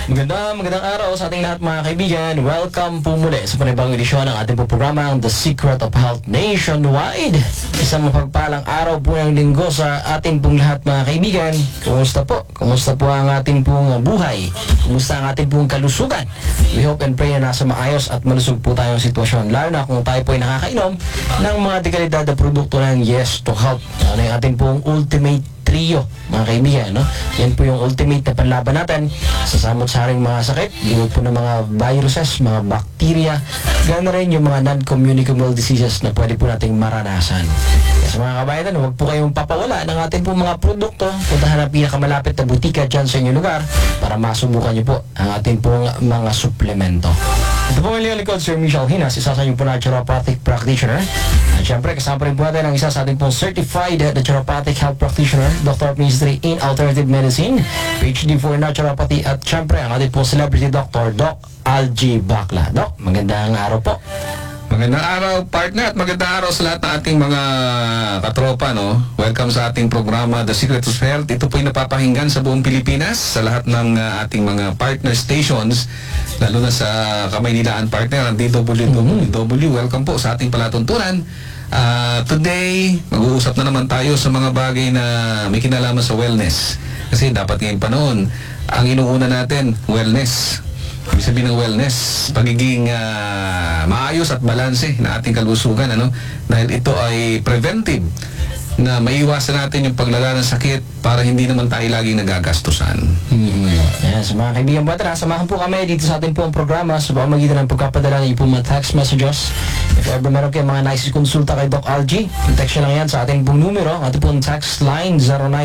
Magandang araw sa ating lahat mga kaibigan. Welcome po muli sa panibagong edisyon ng ating po programang The Secret of Health Nationwide. Isang mapagpalang araw po ng linggo sa ating pong lahat mga kaibigan. Kumusta po? Kumusta po ang ating pong buhay? Kumusta ang ating pong kalusugan? We hope and pray na nasa maayos at malusog po tayong sitwasyon. Lalo na kung tayo po ay nakakainom ng mga dekalidad na produkto ng Yes to Health. Ano yung ating pong ultimate trio, mga kaibigan, no? Yan po yung ultimate na panlaban natin sa samot-saring mga sakit, gawin po ng mga viruses, mga bacteria, ganoon rin yung mga non-communicable diseases na pwede po nating maranasan. Kaya sa mga kabayan, huwag po kayong papawala ng ating po mga produkto. Puntahan ang pinakamalapit na butika dyan sa inyong lugar para masubukan nyo po ang ating pong mga suplemento. Ito po ang likod, Sir Michelle Hinas, isa sa inyong po naturopathic practitioner. At syempre, kasama rin po natin ang isa sa ating pong certified naturopathic health practitioner, Dr. of Ministry in Alternative Medicine, PhD for Naturopathy, at syempre ang ating pong celebrity doctor, Doc Algie Bacla. Doc, magandang araw po. Magandang araw, partner, at magandang araw sa lahat ng ating mga katropa, no? Welcome sa ating programa, The Secret of Health. Ito po ay napapakinggan sa buong Pilipinas, sa lahat ng ating mga partner stations, lalo na sa Kamaynilaan partner, ang DWW. Welcome po sa ating palatuntunan. Today, mag-uusap na naman tayo sa mga bagay na may kinalaman sa wellness. Kasi dapat ngayong panahon, ang inuuna natin, wellness. Ibig sabihin ng wellness, pagiging maayos at balanse na ating kalusugan, ano? Dahil ito ay preventive, na maiwasan natin yung paglala ng sakit para hindi naman tayo laging nagagastusan. Yes, mga kaibigan po, samahan po kami dito sa ating pong programa sa pamamagitan ng pagkapadala ng ipong mga text messages. If ever meron kayo mga nais konsulta kay Doc Algie, text lang yan sa ating pong numero, ating pong text line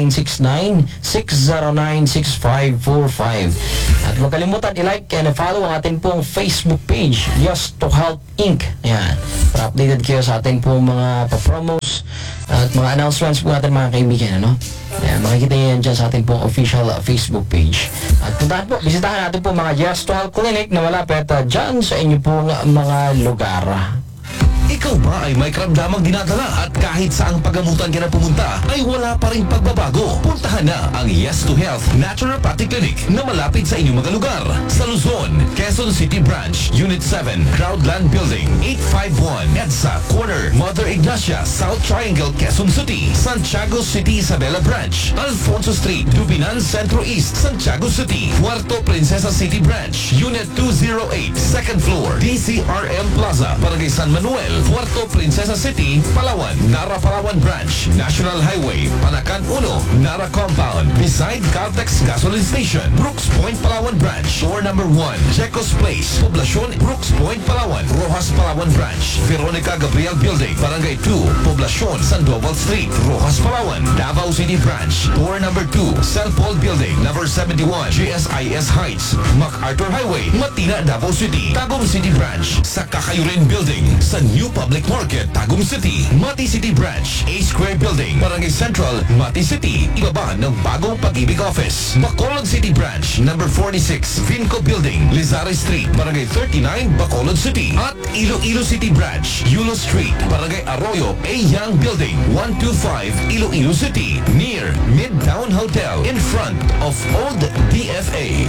0969-609-6545. At huwag kalimutan i-like and follow ang ating pong Facebook page, Yes to Health Inc. Yan, para updated kayo sa ating pong mga pa-promos at mga announcements po natin mga kaibigan, ano? Yan, makikita nyo yan dyan sa ating pong official Facebook page. At puntahan po, bisitahan natin po mga Yes to Health Clinic na malapit dyan sa inyo pong mga lugar. Ikaw ba ay may karamdamang dinadala at kahit saang pagamutan ka na pumunta ay wala pa rin pagbabago? Puntahan na ang Yes to Health Naturopathic Clinic na malapit sa inyong mga lugar. Sa Luzon, Quezon City Branch, Unit 7, Crowdland Building, 851, EDSA Corner, Mother Ignacia, South Triangle, Quezon City, Santiago City, Isabela Branch, Alfonso Street, Dubinan Centro East, Santiago City, Puerto Princesa City Branch, Unit 208, second floor, DCRM Plaza, Barangay San Manuel, Puerto Princesa City, Palawan, Nara Palawan Branch, National Highway, Panacan 1, Nara Compound, beside Caltex Gasoline Station, Brooks Point, Palawan Branch, door number 1, Checos Place, Poblacion, Brooks Point, Palawan, Rojas Palawan Branch, Veronica Gabriel Building, Barangay 2, Poblacion, Sandoval Street, Rojas Palawan, Davao City Branch, door number 2, San Paul Building, number 71, GSIS Heights, MacArthur Highway, Matina, Davao City, Tagum City Branch, sa Kakayurin Building, sa New Public Market, Tagum City, Mati City Branch, A Square Building, Barangay Central, Mati City, ibaba ng bagong Pag-ibig Office, Bacolod City Branch, number 46, Vinco Building, Lizari Street, Barangay 39, Bacolod City, at Iloilo City Branch, Yulo Street, Barangay Arroyo, A Young Building, 125, Iloilo City, near Midtown Hotel, in front of Old DFA.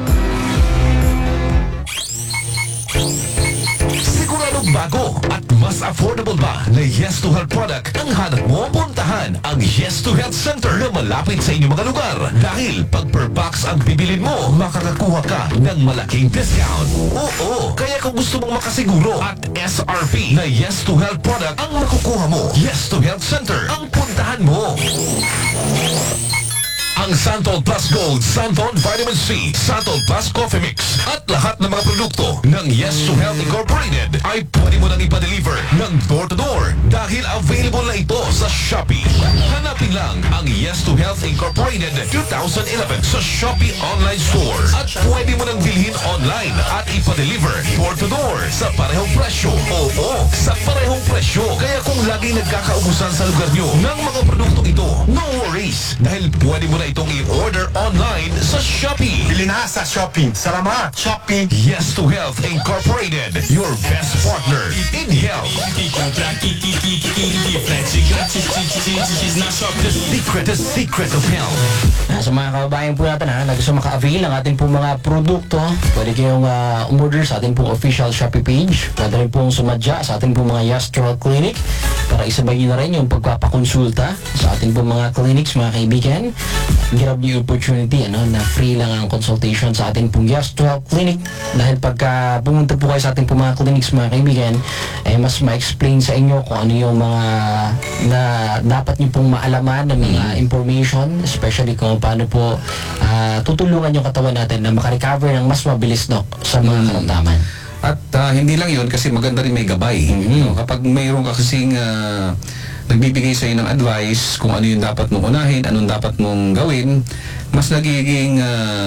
Siguradong bago at mas affordable ba na Yes to Health product ang hanap mo? Puntahan ang Yes to Health Center na malapit sa inyong mga lugar. Dahil pag per box ang bibilin mo, makakakuha ka ng malaking discount. Oo, kaya kung gusto mong makasiguro at SRP na Yes to Health product ang makukuha mo, Yes to Health Center ang puntahan mo. Ang Santol Plus Gold, Santol Vitamin C, Santol Plus Coffee Mix at lahat ng mga produkto ng Yes to Health Incorporated ay pwede mo nang ipa-deliver ng door-to-door dahil available na ito sa Shopee. Hanapin lang ang Yes to Health Incorporated 2011 sa Shopee Online Store at pwede mo nang bilhin online at ipa nagpapadeliver door to door sa parehong presyo. Oo, sa parehong presyo. Kaya kung lagi nagkakaubusan sa lugar nyo ng mga produktong ito, no worries. Dahil pwede mo na itong i-order online sa Shopee. Bili na sa Shopee. Salamat, Shopee. Yes to Health Incorporated, your best partner in health. The secret of health. Sa mga kababayan po natin na gusto maka-avail ng ating pong mga produkto, pwede kayong umorder sa ating pong official Shopee page. Pwede rin pong sumadya sa ating pong mga Yastro Clinic para isabay nyo na rin yung pagpapakonsulta sa ating pong mga clinics, mga kaibigan. Grab yung opportunity na free lang ang consultation sa ating pong Yastro Clinic. Dahil pagka pumunta po kayo sa ating pong mga clinics, mga kaibigan, mas ma-explain sa inyo kung ano yung mga na dapat nyo pong maalaman na mga information, especially kung paano po tutulungan yung katawan natin na makarecover ng mas mabilis sa mga karamdaman. At hindi lang yun, kasi maganda rin may gabay. No? Kapag mayroon ka kasing nagbibigay sa ng advice kung ano yung dapat mong unahin, anong dapat mong gawin, mas nagiging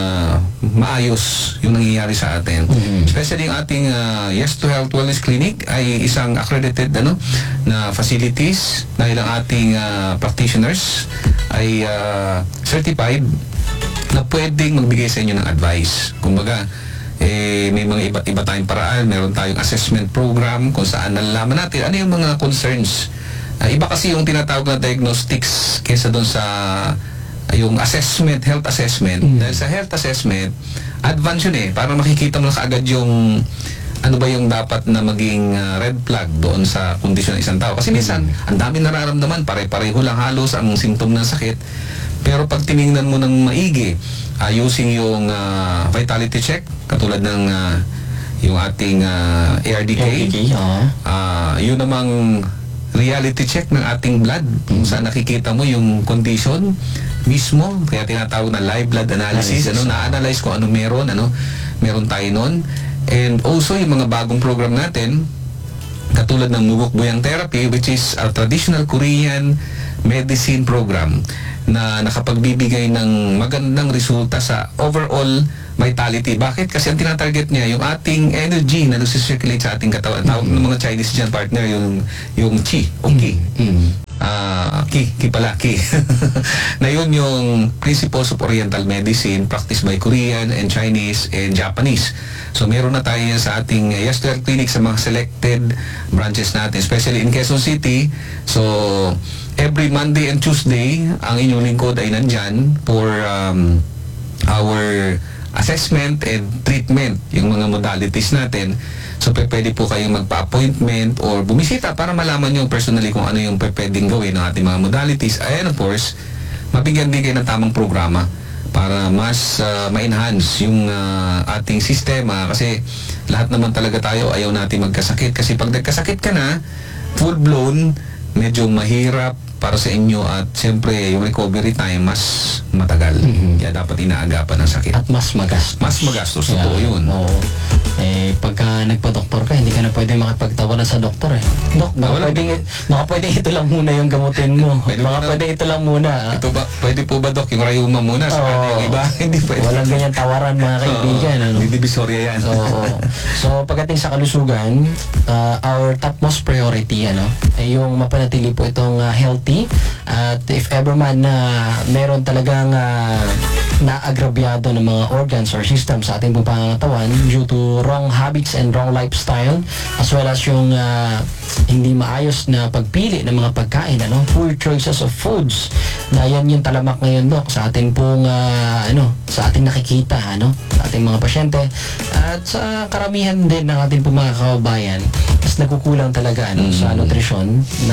maayos yung nangyayari sa atin. Especially yung ating Yes to Health Wellness Clinic ay isang accredited na facilities dahil ang ating practitioners ay certified na pwedeng magbigay sa inyo ng advice. Kumbaga, may mga iba't iba tayong paraan. Meron tayong assessment program kung saan nalalaman natin ano yung mga concerns. Iba kasi yung tinatawag na diagnostics kesa doon sa yung assessment, health assessment. Dahil sa health assessment, advance yun para makikita mo na kaagad yung ano ba yung dapat na maging red flag doon sa kondisyon ng isang tao. Kasi minsan, ang dami nararamdaman, pare-pareho lang halos ang symptom ng sakit. Pero pag tiningnan mo ng maigi, using yung vitality check, katulad ng yung ating ARDK, yun namang reality check ng ating blood, kung saan nakikita mo yung condition mismo, kaya tinatawag na live blood analysis, na-analyze kung ano meron tayo nun. And also yung mga bagong program natin, katulad ng Mugok Buyang Therapy, which is a traditional Korean medicine program na nakapagbibigay ng magandang resulta sa overall vitality. Bakit? Kasi ang tinatarget niya, yung ating energy na nag-circulate sa ating katawan. Tawag ng mga Chinese dyan, partner, yung qi, o qi. Qi. Na yun yung principles of Oriental medicine practiced by Korean and Chinese and Japanese. So meron na tayo sa ating Yes to Health Clinic sa mga selected branches natin, especially in Quezon City. So every Monday and Tuesday, ang inyong lingkod ay nandyan for our assessment and treatment, yung mga modalities natin. So pwede po kayong magpa-appointment or bumisita para malaman nyo personally kung ano yung pwedeng gawin ng ating mga modalities. And of course, mabigyan din kayo ng tamang programa para mas ma-enhance yung ating sistema, kasi lahat naman talaga tayo ayaw natin magkasakit. Kasi pag nagkasakit ka na, full-blown, medyo mahirap para sa inyo, at siyempre yung recovery time mas matagal. Kaya dapat inaagapan ng sakit. At mas magastos. Mas magastos, totoo yun. Oo. Pagka nagpa-doktor ka, hindi ka na pwede makipagtawanan sa doktor Dok, baka pwede ito lang muna yung gamutin mo. Pwede ito lang muna. Pwede po ba, Dok, yung rayuma muna sa yung iba? Hindi pwede. Walang ganyan tawaran, mga kaibigan. Hindi divisoria yan. So pagdating sa kalusugan, our topmost priority ay yung mapanatili po itong healthy. At if ever man meron talagang naagrabyado ng mga organs or systems sa ating pangangatawan due to wrong habits and wrong lifestyle, as well as yung hindi maayos na pagpili ng mga pagkain, poor choices of foods, na yan yung talamak ngayon, Dok, sa ating pong sa ating nakikita, sa ating mga pasyente at sa karamihan din ng ating pong mga kababayan. Mas nagkukulang talaga sa nutrisyon na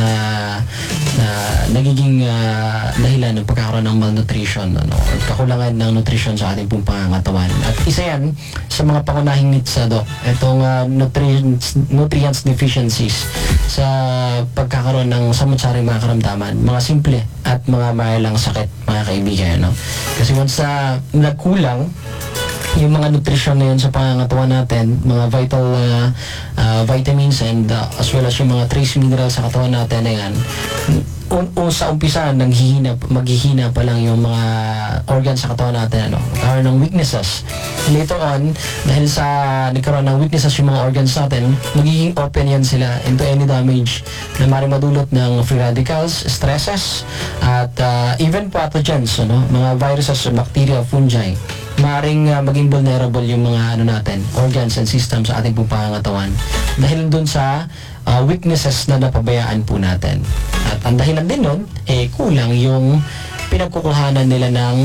nagiging dahilan ng pagkakaroon ng malnutrition, or kakulangan ng nutrisyon sa ating pong pangangatawan. At isa yan sa mga pangunahing needs, Dok, itong nutrients deficiencies sa pagkakaroon ng samot-saring mga karamdaman, mga simple at mga mayalang sakit, mga kaibigan. Kasi once na nagkulang yung mga nutrition na yun sa pangangatawan natin, mga vital vitamins and as well as yung mga trace minerals sa katawan natin na yan, sa umpisa maghihina pa lang yung mga organs sa katawan natin, magkaroon ng weaknesses. Later on, dahil sa nagkaroon ng weaknesses yung mga organs natin, magiging open yan sila into any damage na maaaring madulot ng free radicals, stresses, at even pathogens, mga viruses, bacteria, fungi. Maaaring maging vulnerable yung mga natin, organs and systems sa ating pong pangangatawan dahil dun sa weaknesses na napabayaan po natin. At ang dahilan din nun, kulang yung pinagkukuhanan nila ng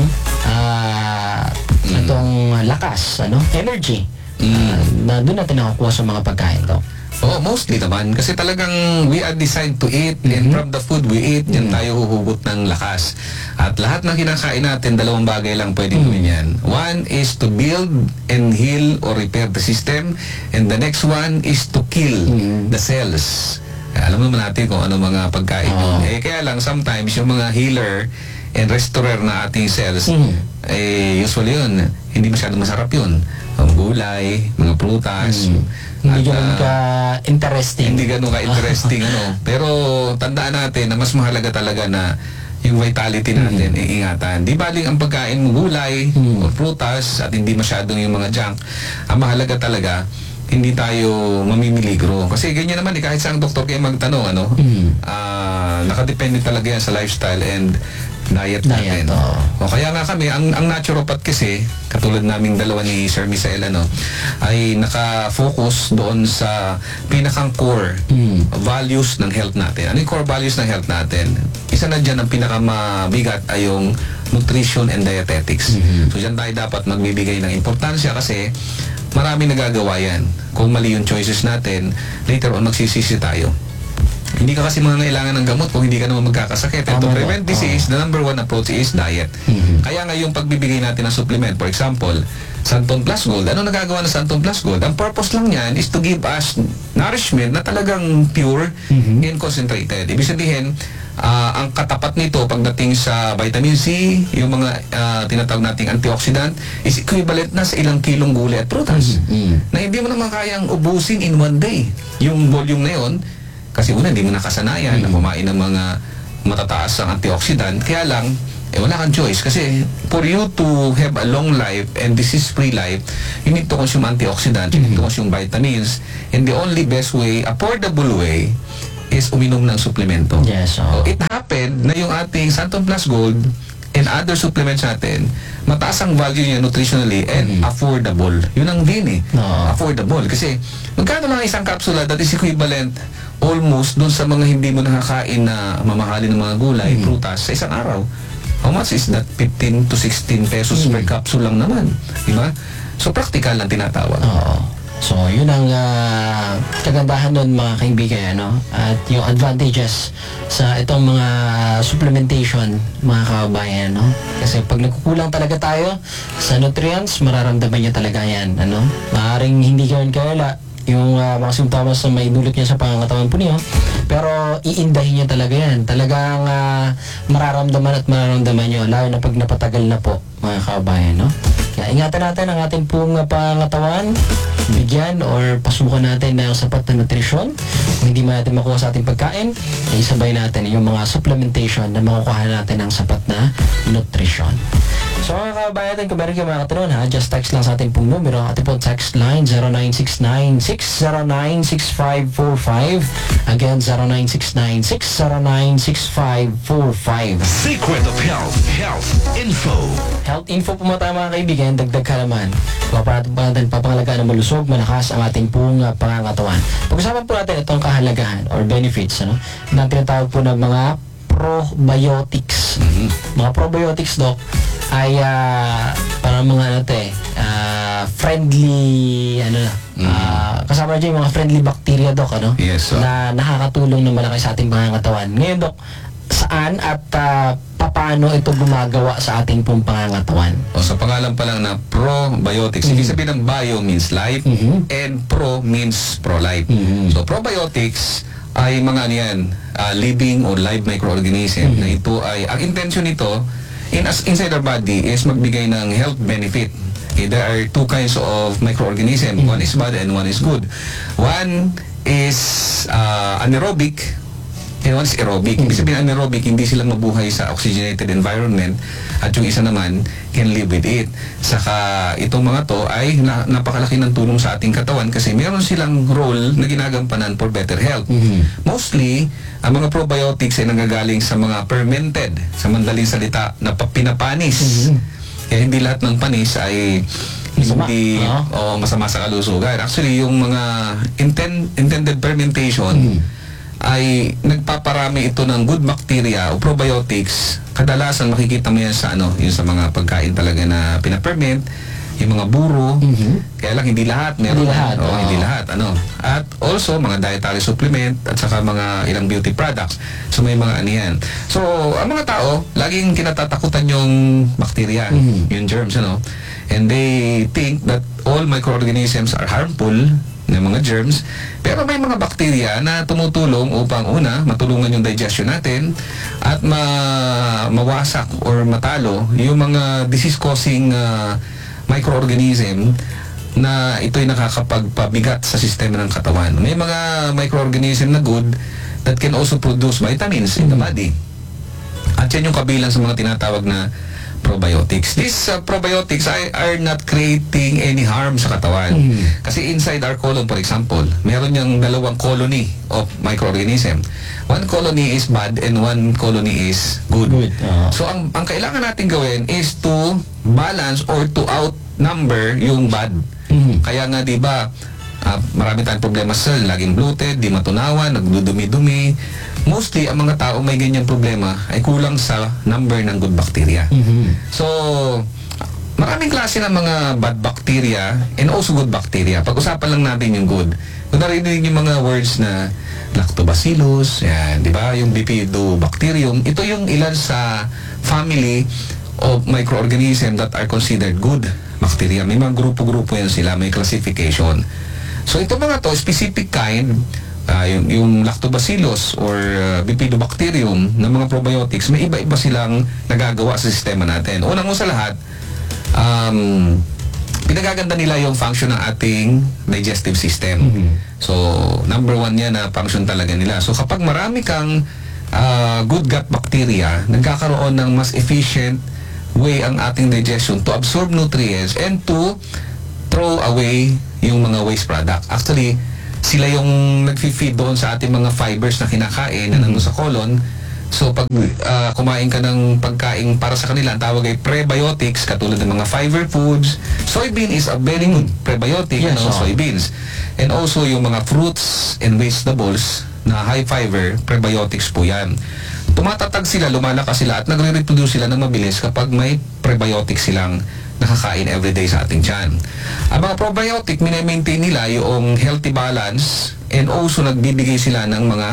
itong lakas, energy, na doon natin nakukuha sa mga pagkain to. Oh, mostly naman. Kasi talagang we are designed to eat and from the food we eat, yan tayo huhugot ng lakas. At lahat ng kinakain natin, dalawang bagay lang pwedeng gawin yan. One is to build and heal or repair the system, and the next one is to kill the cells. Alam naman natin kung ano mga pagkain yun. Kaya lang, sometimes yung mga healer and restorer na ating cells, usually yun, hindi masyadong masarap yun. Ang gulay, mga prutas, Hindi ganun ka-interesting. Hindi ganun ka-interesting, Pero tandaan natin na mas mahalaga talaga na yung vitality natin, iingatan. Di baling ang pagkain mo gulay o prutas at hindi masyadong yung mga junk. Ang mahalaga talaga, hindi tayo mamimiligro. Kasi ganyan naman, kahit saan doktor kayo magtanong, nakadepende talaga yan sa lifestyle and diet natin. O kaya nga kami, ang naturopath kasi, katulad naming dalawa ni Sir Misael, ay naka-focus doon sa pinakang core values ng health natin. Ano yung core values ng health natin? Isa na dyan ang pinakamabigat ay yung nutrition and dietetics. So dyan tayo dapat magbibigay ng importansya kasi marami nagagawa yan. Kung mali yung choices natin, later on magsisisi tayo. Hindi ka kasi mangangailangan ng gamot kung hindi ka naman magkakasakit. And to prevent disease, the number one approach is diet. Kaya nga yung pagbibigay natin ng supplement, for example, Santon Plus Gold. Ano nagagawa ng Santon Plus Gold? Ang purpose lang yan is to give us nourishment na talagang pure and concentrated. Ibig sabihin, ang katapat nito pagdating sa vitamin C, yung mga tinatawag nating antioxidant, is equivalent na sa ilang kilong gulay at prutas. Na hindi mo naman kayang ubusin in one day. Yung volume na yun, kasi una, hindi mo nakasanayan na kumain ng mga matataas ang antioxidant. Kaya lang, wala kang choice. Kasi for you to have a long life and disease-free life, you need to consume antioxidant, you need to consume vitamins. And the only best way, affordable way, is uminom ng suplemento. Yes, So, it happened na yung ating Santon Plus Gold and other supplements natin, mataas ang value niya nutritionally and affordable. Yun ang din affordable. Kasi magkano lang isang kapsula that is equivalent almost dun sa mga hindi mo nakakain na mamahalin ng mga gulay, prutas sa isang araw. How much is that? 15 to 16 pesos per capsule lang naman. Diba? So, practical lang tinatawag. So, yun ang kagandahan nun, mga kaibigan, at yung advantages sa itong mga supplementation, mga kababayan, Kasi pag nagkukulang talaga tayo sa nutrients, mararamdaman niya talaga yan, Maaaring hindi gawin kaya yung mga simptomas na may dulot niya sa pangangatawan po niyo, pero iindahin niya talaga yan. Talagang mararamdaman niyo, lalo na pag napatagal na po, mga kababayan, Kaya ingatan natin ang ating pong pangangatawan, bigyan or pasukan natin ng sapat na nutrisyon. Kung hindi man natin makuha sa ating pagkain, isabay natin yung mga supplementation na makukuha natin ng sapat na nutrisyon. So mga kababayan, kung meron kayo mga katanungan, just text lang sa ating pong numero. Ating pong text line 0969-609-6545. Again, 0969-609-6545. Secret of Health. Health Info. Health info po mga kaibigan, dagdag ka naman. Papangalagaan na malusog, malakas ang ating pong pangangatawan. Pag-usapan po natin itong kahalagahan or benefits, na tinatawag po ng mga probiotics. Mga probiotics, Doc, ay parang mga friendly kasama na dyan yung mga friendly bacteria, Doc, Yes, na nakakatulong na malaki sa ating pangangatawan. Ngayon, Doc, saan at paano ito gumagawa sa ating pong pangangatawan? Sa pangalan pa lang na probiotics, ibig sabihin ng bio means life and pro means pro-life. So probiotics ay mga living or live microorganism na ito ay, ang intention nito inside our body is magbigay ng health benefit. Okay, there are two kinds of microorganism. One is bad and one is good. One is anaerobic And one is aerobic. Ibig sabihin anaerobic, hindi sila mabuhay sa oxygenated environment at yung isa naman can live with it. Saka itong mga to ay napakalaki ng tulong sa ating katawan kasi meron silang role na ginagampanan for better health. Mostly, ang mga probiotics ay nanggagaling sa mga fermented, sa mandaling salita, na pinapanis. Kaya hindi lahat ng panis ay Masama. hindi masama sa kalusugan. Actually, yung mga intended fermentation ay nagpaparami ito ng good bacteria o probiotics. Kadalasan makikita mo yan sa yung sa mga pagkain talaga na pinaperment, yung mga buro. Kaya lang hindi lahat meron. Hindi lahat, Hindi lahat At also mga dietary supplement at saka mga ilang beauty products. So may mga yan. So ang mga tao laging kinatatakutan yung bacteria, yung germs and they think that all microorganisms are harmful ng mga germs, pero may mga bacteria na tumutulong upang matulungan yung digestion natin at mawasak or matalo yung mga disease-causing microorganism na ito'y nakakapagpabigat sa sistema ng katawan. May mga microorganism na good that can also produce vitamins in the body. At yan yung kabilang sa mga tinatawag na probiotics. These probiotics are not creating any harm sa katawan. Kasi inside our colon, for example, meron yung dalawang colony of microorganism. One colony is bad and one colony is good. So, ang kailangan natin gawin is to balance or to outnumber yung bad. Kaya nga, di ba, marami tayong problema sa laging bloated, di matunawan, nagdudumi-dumi. Mostly, ang mga tao may ganyang problema ay kulang sa number ng good bacteria. So, maraming klase ng mga bad bacteria and also good bacteria. Pag-usapan lang natin yung good. Kung narinig yung mga words na lactobacillus, yan, di ba? Yung bifidobacterium, ito yung ilan sa family of microorganism that are considered good bacteria. May mga grupo-grupo yan sila, may classification. So, ito mga to, specific kind, yung lactobacillus or bifidobacterium ng mga probiotics, may iba-iba silang nagagawa sa sistema natin. Unang sa lahat, pinagaganda nila yung function ng ating digestive system. So, number one yan na function talaga nila. So, kapag marami kang good gut bacteria, nagkakaroon ng mas efficient way ang ating digestion to absorb nutrients and to throw away yung mga waste product. Actually, sila yung nag-feed doon sa ating mga fibers na kinakain na nandun sa colon. So, pag kumain ka ng pagkain para sa kanila, ang tawag ay prebiotics, katulad ng mga fiber foods. Soybean is a very good prebiotic, soybeans. And also, yung mga fruits and vegetables na high fiber, prebiotics po yan. Tumatatag sila, lumalakas sila, at nagre-reproduce sila ng mabilis kapag may prebiotics silang nakakain everyday sa ating tiyan. Ang mga probiotic, minemaintain nila yung healthy balance and also nagbibigay sila ng mga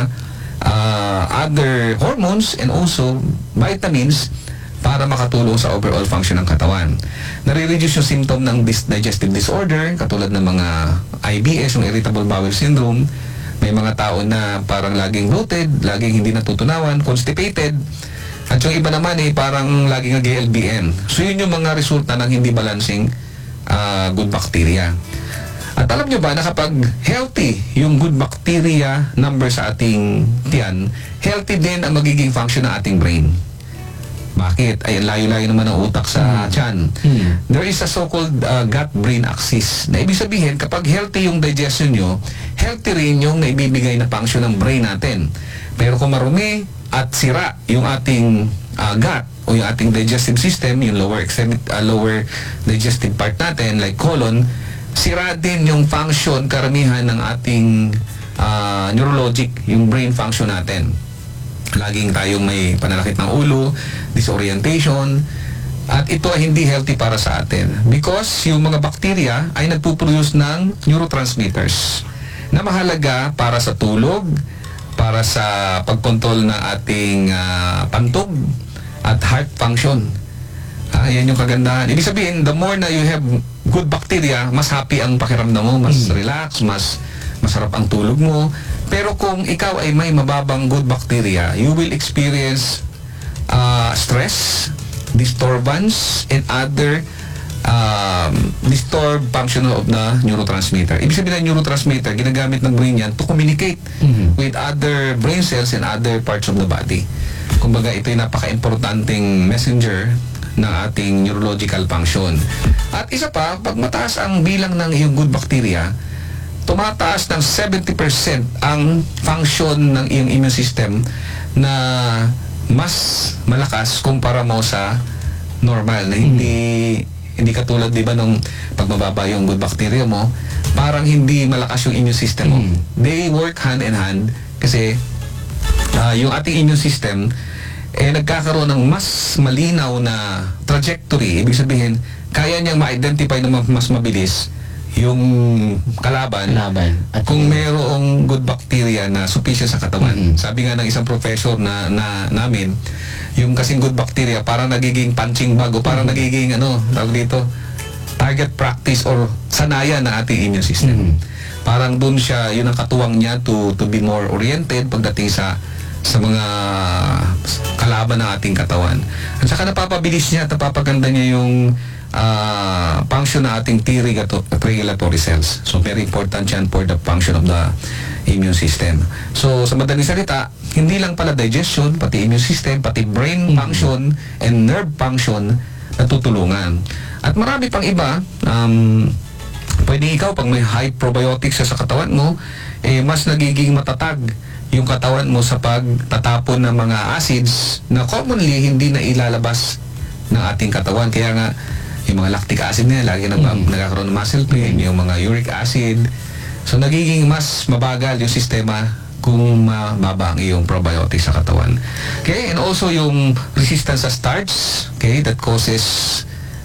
other hormones and also vitamins para makatulong sa overall function ng katawan. Nare-reduce yung symptom ng digestive disorder, katulad ng mga IBS, yung irritable bowel syndrome. May mga tao na parang laging bloated, laging hindi natutunawan, constipated. At yung iba naman parang laging nag-LBM. So yun yung mga resulta ng hindi balancing good bacteria. At alam nyo ba na kapag healthy yung good bacteria number sa ating tiyan, healthy din ang magiging function ng ating brain. Bakit? Ay, layo-layo naman ang utak sa tiyan. There is a so-called gut-brain axis. Na ibig sabihin, kapag healthy yung digestion nyo, healthy rin yung naibibigay na function ng brain natin. Pero kung marumi at sira yung ating gut o yung ating digestive system, yung lower digestive part natin, like colon, sira din yung function, karamihan ng ating neurologic, yung brain function natin. Laging tayong may pananakit ng ulo, disorientation, at ito ay hindi healthy para sa atin because yung mga bacteria ay nagpuproduce ng neurotransmitters na mahalaga para sa tulog, para sa pagkontrol ng ating pantog at heart function. Yan yung kagandahan. Ibig sabihin, the more na you have good bacteria, mas happy ang pakiramdam mo, mas relax, mas masarap ang tulog mo. Pero kung ikaw ay may mababang good bacteria, you will experience stress, disturbance, and other disturb function of the neurotransmitter. Ibig sabihin ng neurotransmitter, ginagamit ng brain yan to communicate with other brain cells and other parts of the body. Kumbaga, ito yung napaka-importanting messenger ng ating neurological function. At isa pa, pag mataas ang bilang ng iyong good bacteria, tumataas ng 70% ang function ng iyong immune system na mas malakas kumpara mo sa normal na hindi katulad, di ba, nung pag mababa yung good bacteria mo, parang hindi malakas yung immune system mo. They work hand in hand kasi yung ating immune system nagkakaroon ng mas malinaw na trajectory. Ibig sabihin, kaya niyang ma-identify na mas mabilis yung kalaban At kung mayroong good bacteria na sufficient sa katawan. Sabi nga ng isang professor namin, yung kasing good bacteria parang nagiging punching bag o parang nagiging tawag dito, target practice or sanayan ng ating immune system. Parang dun siya, yun ang katuwang niya to be more oriented pagdating sa mga kalaban ng ating katawan. At saka napapabilis niya at napapaganda niya yung function ng ating T regulatory cells. So very important yan for the function of the immune system. So sa madaling salita, hindi lang pala digestion, pati immune system, pati brain function and nerve function natutulungan. At marami pang iba. Pwede ikaw, pag may high probiotics sa katawan mo, mas nagiging matatag yung katawan mo sa pagtatapon ng mga acids na commonly hindi na ilalabas ng ating katawan. Kaya nga, yung mga lactic acid na yan, lagi nagkakaroon ng muscle pain, yung mga uric acid. So, nagiging mas mabagal yung sistema kung mababa ang iyong probiotics sa katawan. Okay, and also yung resistance sa starch, okay, that causes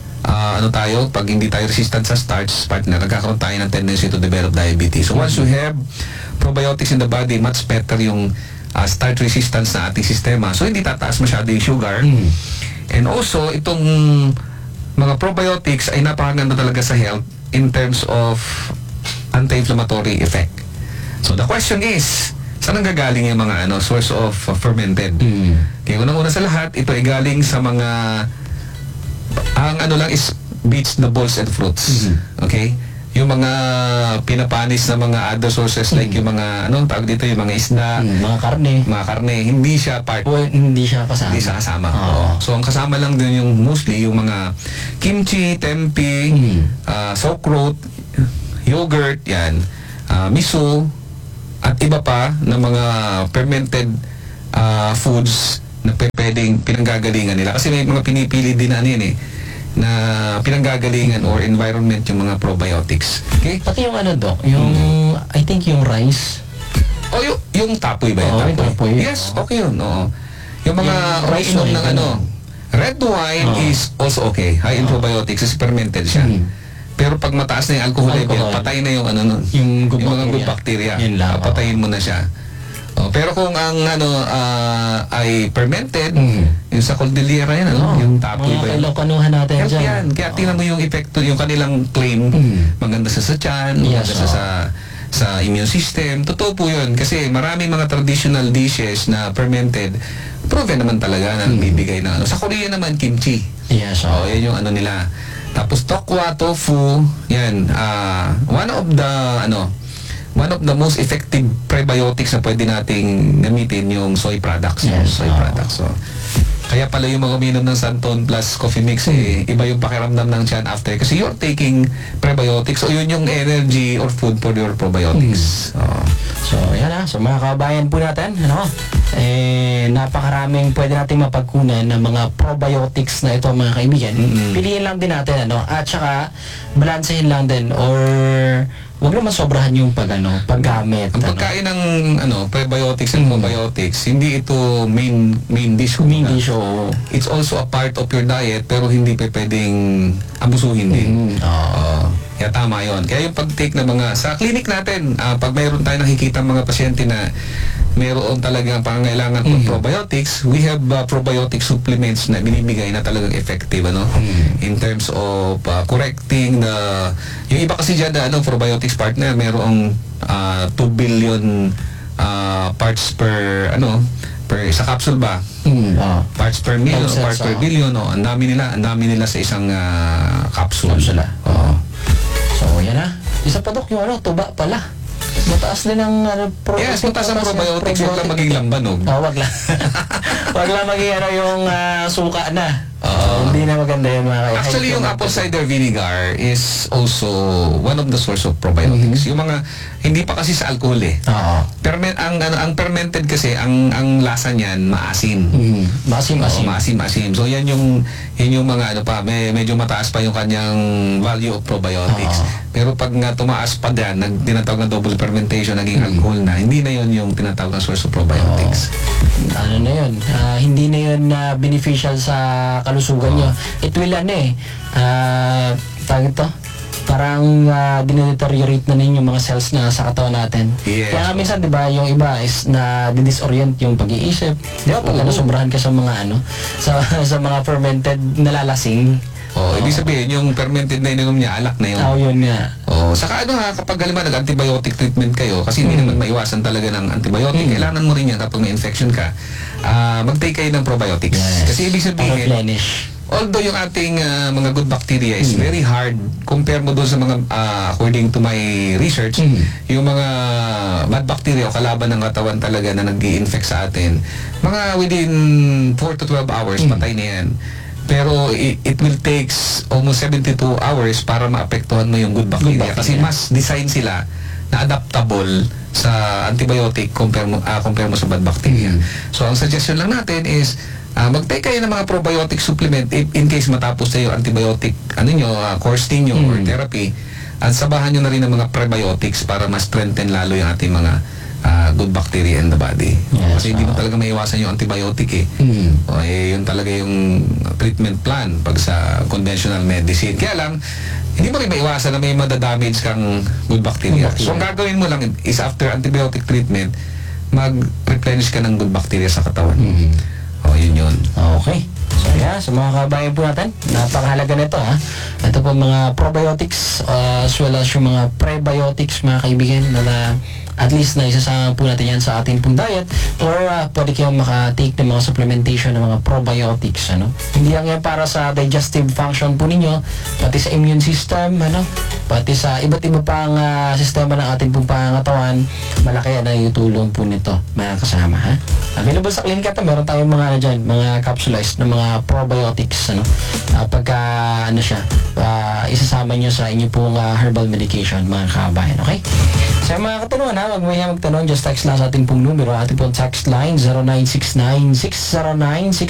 pag hindi tayo resistant sa starch, partner, nagkakaroon tayo ng tendency to develop diabetes. So once you have probiotics in the body, much better yung starch resistance na ating sistema. So hindi tataas masyado yung sugar. And also, itong mga probiotics ay napakaganda talaga sa health in terms of anti-inflammatory effect. So the question is, saan ang gagaling yung mga source of fermented? Okay, unang-una sa lahat, ito ay galing sa mga ang lang is vegetables and fruits. Okay? Yung mga pinapanis na mga other sources like yung mga tawag dito, yung mga isda, mga karne, hindi siya part. Hindi siya kasama. Hindi siya kasama. So ang kasama lang din yung mostly yung mga kimchi, tempeh, sauerkraut, yogurt, yan, miso, at iba pa na mga fermented foods na pwedeng pinanggagalingan nila. Kasi may mga pinipili din na pinanggagalingan or environment yung mga probiotics. Okay? Pati yung yung I think yung rice. Yung tapoy ba yun? Yung tapoy. Yes, okay yun. Oo. Yung mga Yung rice uminom wine, ng red wine is also okay. High in probiotics kasi fermented siya. Pero pag mataas na yung alcohol level, patay na yung Yung mga good bacteria. Yun lang. Patayin mo na siya. Pero kung ang ay fermented, yung sa Cordillera yan, yung tapoy ba yun? Mga kanuhan natin Health dyan. yan. Kaya tingnan mo yung epekto, yung kanilang claim, maganda sa tiyan, maganda sa immune system. Totoo po yun. Kasi maraming mga traditional dishes na fermented, proven naman talaga na bibigay na Sa Korea naman, kimchi. Yes. Yan yung nila. Tapos tokwa, tofu, yan. One of the most effective prebiotics na pwede nating gamitin yung soy products. Yes, Soy products. So, kaya pala yung mga uminom ng Santon plus coffee mix, iba yung pakiramdam ng tiyan after. Kasi you're taking prebiotics. So, yun yung energy or food for your probiotics. So, yan So, mga kabayan po natin, napakaraming pwede nating mapagkunan ng mga probiotics na ito, mga kaibigan. Piliin lang din natin, At saka, balansehin lang din or huwag naman sobrahan yung paggamit. Ang pagkain ng prebiotics and probiotics, hindi ito main dish. Main dish, oo. It's also a part of your diet pero hindi pwedeng abusuhin din. Kaya tama yun. Kaya yung pag-take ng mga, sa clinic natin, pag mayroon tayo nakikita mga pasyente na mayroon talagang pangangailangan ng probiotics, we have probiotic supplements na binibigay na talagang effective in terms of correcting yung iba kasi dyan probiotics partner mayroong 2 billion parts per sa capsule ba? Parts per million, Capsules, parts per oo. billion, no? Ang dami nila sa isang capsule. Capsule, Oo. So, yan na. Isa pa, Dok, yung tuba pala. Mataas din ang Yes, mataas ang probiotics, huwag lang maging lambanog. Wag lang. Wag lang maging yung suka na. Oo. Hindi na maganda yun, mga kaya. Actually, yung apple cider vinegar is also one of the source of probiotics. Yung mga, hindi pa kasi sa alcohol eh. Oo. Ang fermented kasi, ang lasa niyan, maasim. Masim. Maasim. So yan yung mga medyo mataas pa yung kanyang value of probiotics. Pero pag nga tumaas pa yan, tinatawag na double fermentation, naging alcohol na, hindi na yun yung tinatawag na source of probiotics. Ano na yun? Hindi na yun beneficial sa kalusugan nyo. It will tawag ito? Parang dineteriorate na ninyo mga cells na sa katawan natin. Yes. Kaya minsan, di ba, yung iba is na disorient yung pag-iisip. Di ba, pag nasobrahan ka sa mga sa mga fermented nalalasing. Ibig sabihin, yung fermented na ininom niya, alak na yun. Yun nga. Saka kapag halimbawa nag-antibiotic treatment kayo, kasi hindi naman maiwasan talaga ng antibiotic, kailangan mo rin yan kapag may infection ka, mag-take kayo ng probiotics. Yes. Kasi ibig sabihin, Replenish. although yung ating mga good bacteria is very hard, compare mo doon sa mga, according to my research, yung mga bad bacteria o kalaban ng katawan talaga na nag-i-infect sa atin, mga within 4 to 12 hours, patay na yan. Pero it will takes almost 72 hours para maapektuhan mo yung good bacteria. Kasi mas design sila na adaptable sa antibiotic compare mo sa bad bacteria. So ang suggestion lang natin is mag-take kayo ng mga probiotic supplement in case matapos na yung antibiotic course ninyo or therapy, at sabahan nyo na rin ng mga prebiotics para ma-strengthen lalo yung ating mga good bacteria in the body. Yes, Kasi hindi mo talaga maiwasan yung antibiotic eh. Yun talaga yung treatment plan pag sa conventional medicine. Kaya lang, hindi mo rin maiwasan na may madadamage kang good bacteria. So ang gagawin mo lang is after antibiotic treatment, mag-replenish ka ng good bacteria sa katawan. Yun. Okay. So yeah, sa mga kabayan po natin, napakahalaga nito ha. Ito po mga probiotics as well as yung mga prebiotics, mga kaibigan, na at least na isasama po natin yan sa ating pong diet, or pwede kayong makatake ng mga supplementation ng mga probiotics, Hindi lang yan para sa digestive function po ninyo, pati sa immune system, pati sa iba't iba pang sistema ng ating pong pangangatawan, malaki na itulong po nito, mga kasama, ha? Available sa Clinica, meron tayong mga dyan, mga capsulized na mga probiotics, pagka isasama nyo sa inyo pong herbal medication, mga kabayan, okay? Sa mga katanungan, wag mo magtanong, just text lang sa ating pong numero, ating pong text line 0969-609-609